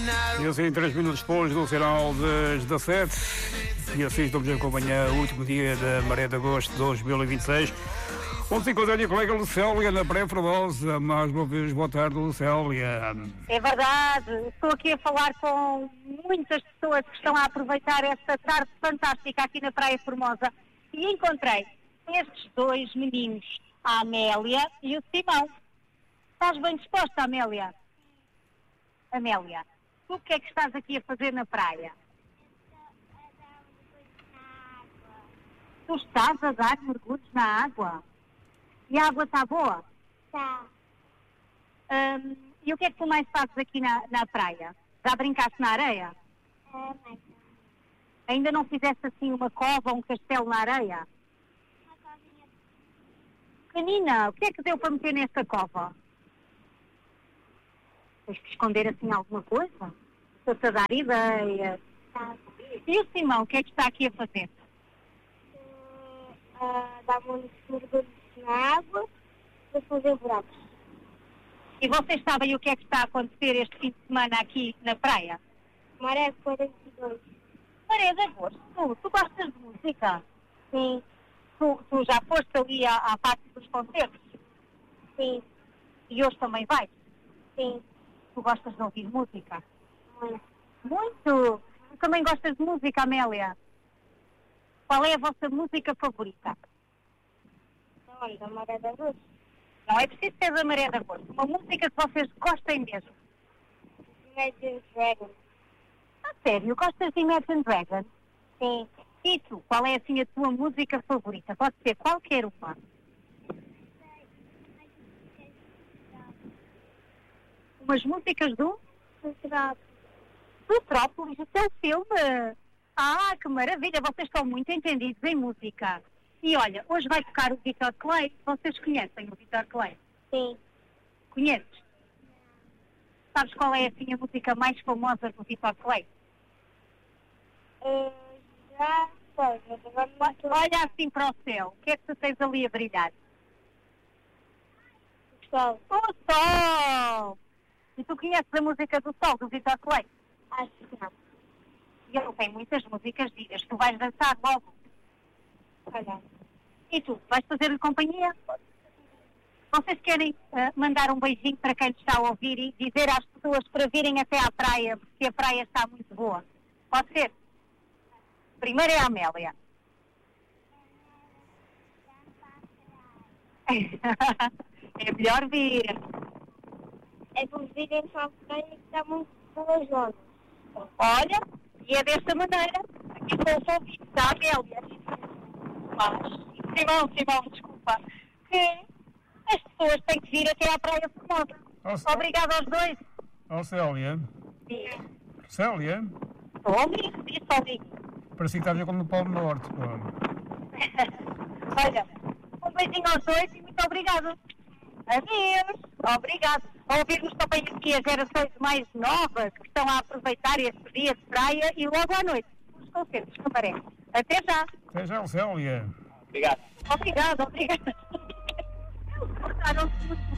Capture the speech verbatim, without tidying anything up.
E assim, três minutos depois do sinal das dezassete, e assim estamos a acompanhar o último dia da Maré de Agosto de dois mil e vinte e seis, onde se encontra a minha colega Lucélia na pré-Formosa. Mais uma vez, boa tarde, Lucélia. É verdade, estou aqui a falar com muitas pessoas que estão a aproveitar esta tarde fantástica aqui na Praia Formosa e encontrei estes dois meninos, a Amélia e o Simão. Estás bem disposta, Amélia? Amélia, tu o que é que estás aqui a fazer na praia? Tu estás a dar mergulhos na água? E a água está boa? Tá. Hum, e o que é que tu mais fazes aqui na, na praia? Já brincaste na areia? É, mas Ainda não fizeste assim uma cova, um castelo na areia? uma covinha Canina, o que é que deu para meter nesta cova? Tens que esconder assim alguma coisa? Estou-te a dar ideias. tá. E o Simão, o que é que está aqui a fazer? Uh, dá muitos mergulhos na água para fazer buracos. E vocês sabem o que é que está a acontecer este fim de semana aqui na praia? Maré quarenta e dois. Maré de Agosto, tu, tu gostas de música? Sim, Tu, tu já foste ali à, à parte dos concertos? sim, E hoje também vais? sim. Tu gostas de ouvir música? Muito. Muito! Tu também gostas de música, Amélia? Qual é a vossa música favorita? Não, da Maré da Luz. Não é preciso ser da Maré de Agosto. Uma música que vocês gostem mesmo. Imagine Dragon. A sério, gostas de Imagine Dragons? Sim. E tu, qual é assim a tua música favorita? Pode ser qualquer uma. Umas músicas do Cultural. Petrópolis, o teu filme. Ah, que maravilha, vocês estão muito entendidos em música. E olha, hoje vai tocar o Vitor Clay. Vocês conhecem o Vitor Clay? Sim. Conheces? Sabes qual é assim a música mais famosa do Vitor Clay? Uh, já sei, mas agora não estou. Olha assim para o céu, o que é que tu tens ali a brilhar? Sol. O Sol! E tu conheces a música do Sol, do Vitor Clay? Acho que não. E ele tem muitas músicas giras. Tu vais dançar logo. Olha. E tu, vais fazer-lhe companhia? Vocês querem ah, mandar um beijinho para quem te está a ouvir e dizer às pessoas para virem até à praia, porque a praia está muito boa? Pode ser? Primeiro é a Amélia. É melhor vir. É como virem para a praia que está muito boas ondas. Olha, e é desta maneira, aqui com o convite da Amélia. Mas, Simão, Simão, desculpa, que as pessoas têm que vir até à Praia Formosa. Oh, Obrigada aos dois. oh Célia. Célia? Estou a ouvir, disse ao ouvir. Parecia que estás como no Polo Norte, pô. Olha, um beijinho aos dois e muito obrigado. Adeus. Obrigado. A ouvirmos também aqui as gerações mais novas que estão a aproveitar este dia de praia e logo à noite os concertos de Maré. Até já. Até já, Célia. Obrigado. Obrigada, obrigada. Eles portaram-se muito